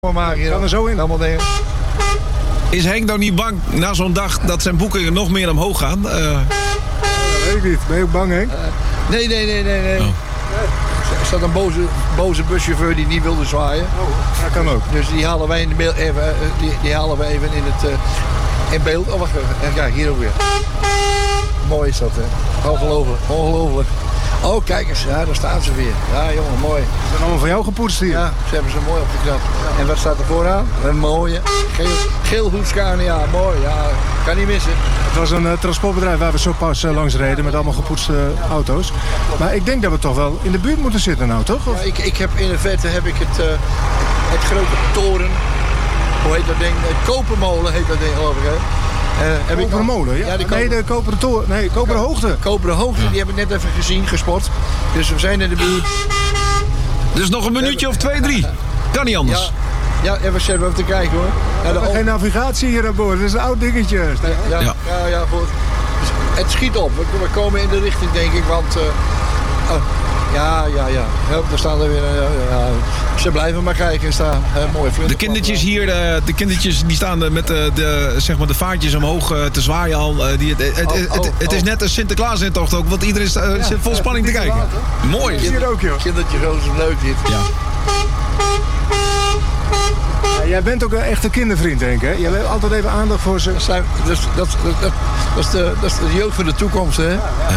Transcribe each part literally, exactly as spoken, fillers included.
maken hier. Kan er zo in. Allemaal dingen. Is Henk nou niet bang na zo'n dag dat zijn boekingen nog meer omhoog gaan? Uh... Ja, weet ik niet. Ben je ook bang, Henk? Uh, nee, nee, nee, nee. nee. Oh. Er staat een boze, boze buschauffeur die niet wilde zwaaien. Oh, dat kan ook. Dus die halen wij, in de beeld even, die, die halen wij even in het uh, in beeld. Oh, wacht even. Kijk, hier ook weer. Mooi is dat, hè. Ongelooflijk, ongelooflijk. Oh, kijk eens. Ja, daar staan ze weer. Ja, jongen, mooi. Ze zijn allemaal van jou gepoetst hier. Ja, ze hebben ze mooi opgeknapt. Ja. En wat staat er vooraan? Een mooie geel, geel Husqvarna. Mooi, ja. Kan niet missen. Het was een uh, transportbedrijf waar we zo pas uh, langs reden met allemaal gepoetste uh, auto's. Maar ik denk dat we toch wel in de buurt moeten zitten nou, toch? Of? Ja, ik, ik heb in de verte heb ik het, uh, het grote toren. Hoe heet dat ding? Het Kopermolen heet dat ding, geloof ik, hè? Uh, koperen molen, ja? ja die nee, de koperen toren. Nee, koperen hoogte. Koperen hoogte, ja. Die heb ik net even gezien, gespot. Dus we zijn in de buurt. Dus nog een minuutje of twee, drie. Kan niet anders. Ja, ja, even even te kijken, hoor. Ja, we hebben geen navigatie hier aan boord. Dat is een oud dingetje. Ja, ja, ja. ja, ja goed. Dus het schiet op. We, we komen in de richting, denk ik, want... Uh, oh. Ja, ja, ja. Hup, daar staan er weer. Uh, ja. Ze blijven maar kijken staan. Uh, mooi. De kindertjes hier, de, de kindertjes die staan met de, de, zeg maar de vaartjes omhoog uh, te zwaaien al. Uh, die, het het, oh, het, het, het is net een Sinterklaas-intocht ook, want iedereen uh, ja, zit vol spanning ja, te kijken. Laat, mooi. Is hier ook, joh. Kindertje, zo is leuk dit. Ja. Ja, jij bent ook een echte kindervriend, denk ik, hè? Jij hebt altijd even aandacht voor ze. Dat, zijn, dat, dat, dat, dat, dat, is de, dat is de jeugd van de toekomst, hè? Ja. Ja.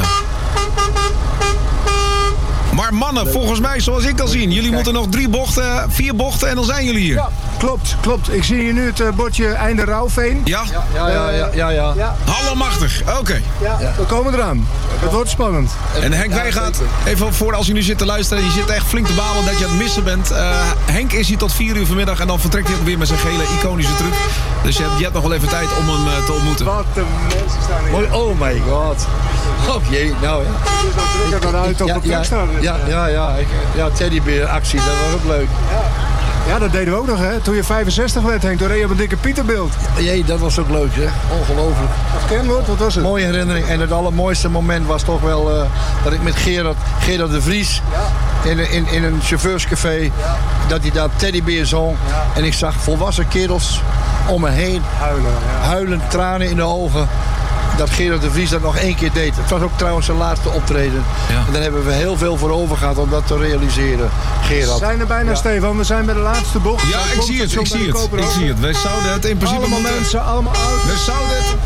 Maar mannen, volgens mij, zoals ik al zie, jullie Kijk. moeten nog drie bochten, vier bochten en dan zijn jullie hier. Ja, klopt, klopt. Ik zie hier nu het uh, bordje Einde Rauwveen. Ja? Ja, ja, ja. ja, ja, ja. ja. Allemachtig, oké. Okay. Ja, ja, we komen eraan. Het wordt spannend. En Henk ja, Wijngaard, even voor als je nu zit te luisteren, je zit echt flink te balen dat je aan het missen bent. Uh, Henk is hier tot vier uur vanmiddag en dan vertrekt hij ook weer met zijn gele iconische truc. Dus je hebt, je hebt nog wel even tijd om hem uh, te ontmoeten. Wat de mensen staan hier. Oh my god. Oh jee, nou ja. Dus dan druk ik er dan uit op ja, de plek ja, staan. Ja, ja, ja. Ik, ja, teddybeeractie, dat was ook leuk. Ja. Ja, dat deden we ook nog, hè. Toen je vijfenzestig werd, Henk, toen reed je op een dikke Pieterbeeld. Jee, dat was ook leuk, zeg. Ongelooflijk. Of kenwoord, wat was het? Mooie herinnering. En het allermooiste moment was toch wel uh, dat ik met Gerard, Gerard de Vries... Ja. In, in, in een chauffeurscafé, ja. dat hij daar teddybeer zong. Ja. En ik zag volwassen kerels om me heen. Huilen, ja. Huilen, tranen in de ogen. Dat Gerard de Vries dat nog één keer deed. Het was ook trouwens zijn laatste optreden. Ja. En daar hebben we heel veel voor over gehad om dat te realiseren, Gerard. We zijn er bijna, ja. Stefan. We zijn bij de laatste bocht. Ja, ik zie het, ik zie het. Ik zie het. Wij zouden het in principe allemaal moeten... mensen, allemaal oud. We zouden het...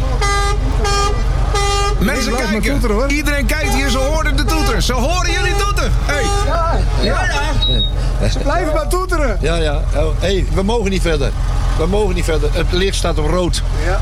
Mensen kijken. Toeteren, hoor. Iedereen kijkt hier, ze horen de toeter. Ze horen jullie toeter. Hey. Ja, ja, ja. Ze blijven maar toeteren. Ja, ja. Oh, hey, we mogen niet verder. We mogen niet verder. Het licht staat op rood. Ja.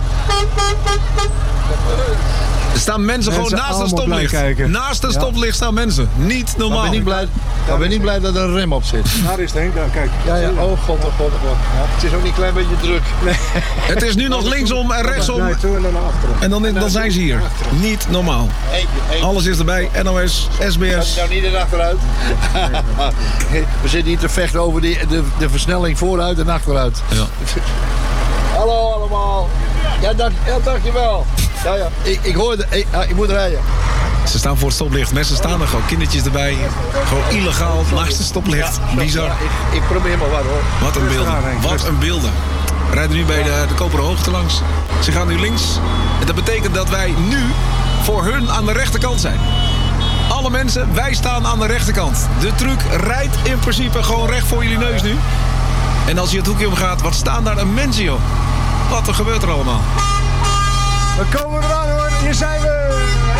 Er staan mensen, mensen gewoon naast een stoplicht. Naast een ja. stoplicht staan mensen. Niet normaal. Maar ben niet blij, maar ben niet blij dat er een rem op zit. Daar is het heen. Daar, kijk. Ja, ja. Oh god, oh god, oh god. Ja. Het is ook niet een klein beetje druk. Nee. Het is nu nog linksom en rechtsom. En dan, dan zijn ze hier. Niet normaal. Alles is erbij. N O S, S B S. Nou niet erachteruit. We zitten hier te vechten over de, de, de versnelling vooruit en achteruit. Ja. Hallo allemaal. Ja, dank, ja, dankjewel. Ja, ja. Ik, ik hoorde, ik, ja, ik moet rijden. Ze staan voor het stoplicht. Mensen staan er gewoon. Kindertjes erbij. Gewoon illegaal naast het stoplicht. Ja, bizar. Ja, ik, ik probeer maar wat, hoor. Wat een beelden. Wat een beelden. We rijden nu bij de, de Koperen Hoogte langs. Ze gaan nu links. En dat betekent dat wij nu voor hun aan de rechterkant zijn. Alle mensen, wij staan aan de rechterkant. De truck rijdt in principe gewoon recht voor jullie neus nu. En als je het hoekje omgaat, wat staan daar een mensen, joh. Wat er gebeurt er allemaal? We komen eraan, hoor. Hier zijn we.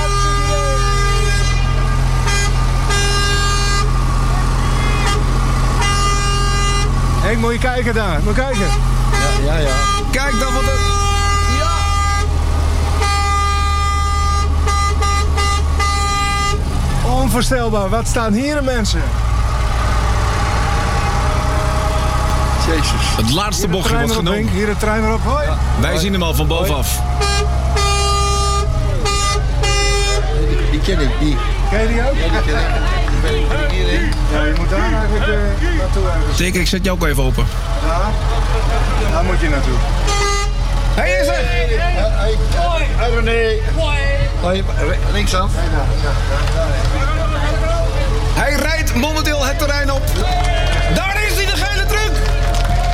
Henk, moet je kijken daar. Moet je kijken. Ja, ja, ja. Kijk dan wat het... Ja. Onvoorstelbaar. Wat staan hier de mensen? Jezus. Het laatste bochtje wordt genomen. Henk. Hier de trein erop. Hoi. Ja. Wij Hoi. zien hem al van bovenaf. Die, die ken ik. Die. Ken je die ook? Ja, die ken ik. Die ben ik hierin. Ja, je moet daar eigenlijk uh, naartoe. Zeker, ik zet jou ook even open. Ja, daar moet je naartoe. Hij is er! Hoi. Hoi René. Hoi. Linksaf. Hij rijdt momenteel het terrein op. Daar is